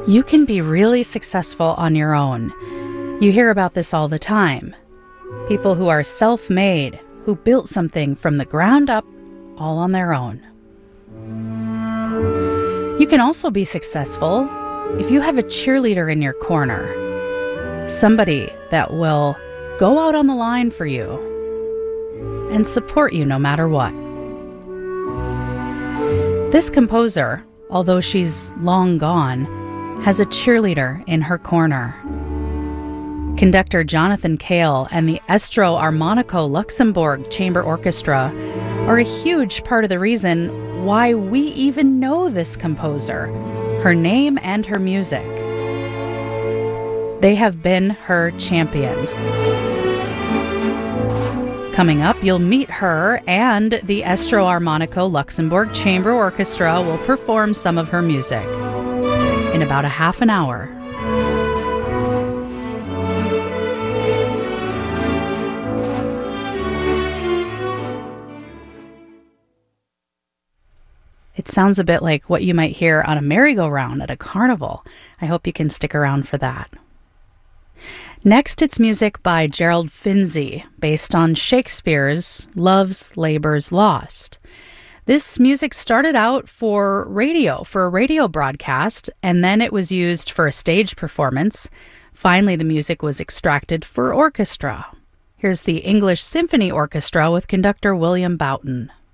You can be really successful on your own. You hear about this all the time. People who are self-made, who built something from the ground up, all on their own. You can also be successful if you have a cheerleader in your corner. Somebody that will go out on the line for you and support you no matter what. This composer, although she's long gone, has a cheerleader in her corner. Conductor Jonathan Cale and the Estro Armonico Luxembourg Chamber Orchestra are a huge part of the reason why we even know this composer, her name and her music. They have been her champion. Coming up, you'll meet her, and the Estro Armonico Luxembourg Chamber Orchestra will perform some of her music in about a half an hour. It sounds a bit like what you might hear on a merry-go-round at a carnival. I hope you can stick around for that. Next, it's music by Gerald Finzi, based on Shakespeare's Love's Labour's Lost. This music started out for a radio broadcast, and then it was used for a stage performance. Finally, the music was extracted for orchestra. Here's the English Symphony Orchestra with conductor William Boughton.